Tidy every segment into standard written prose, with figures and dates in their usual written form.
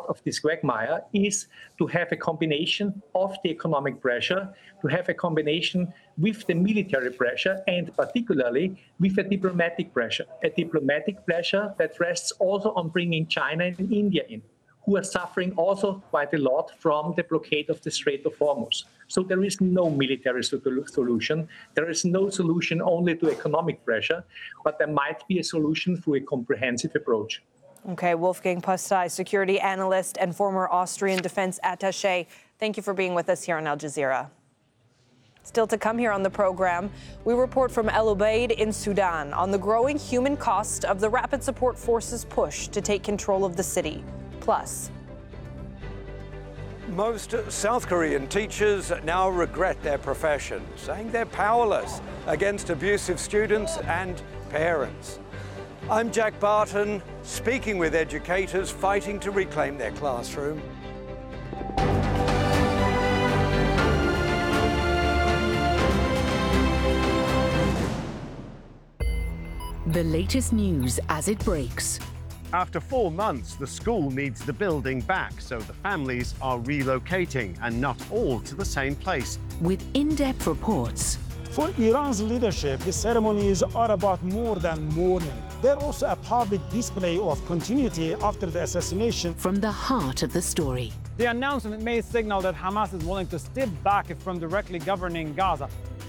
out of this quagmire is to have a combination of the economic pressure, to have a combination with the military pressure, and particularly with a diplomatic pressure that rests also on bringing China and India in, who are suffering also quite a lot from the blockade of the Strait of Hormuz. So there is no military solution. There is no solution only to economic pressure, but there might be a solution through a comprehensive approach. Okay, Wolfgang Postei, security analyst and former Austrian defense attaché. Thank you for being with us here on Al Jazeera. Still to come here on the program, we report from El Ubaid in Sudan on the growing human cost of the Rapid Support Forces push to take control of the city. Plus, most South Korean teachers now regret their profession, saying they're powerless against abusive students and parents. I'm Jack Barton, speaking with educators fighting to reclaim their classroom. The latest news as it breaks. After 4 months, the school needs the building back, so the families are relocating, and not all to the same place. With in-depth reports. For Iran's leadership, the ceremonies are about more than mourning. They're also a public display of continuity after the assassination. From the heart of the story. The announcement may signal that Hamas is willing to step back from directly governing Gaza.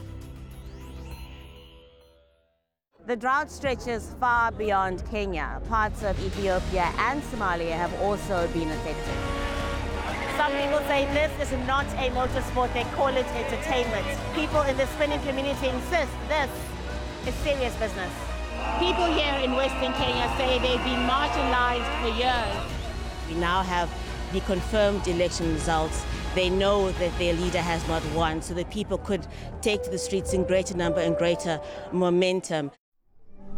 The drought stretches far beyond Kenya. Parts of Ethiopia and Somalia have also been affected. Some people say this is not a motorsport, they call it entertainment. People in the spinning community insist this is serious business. People here in Western Kenya say they've been marginalized for years. We now have the confirmed election results. They know that their leader has not won, so the people could take to the streets in greater number and greater momentum.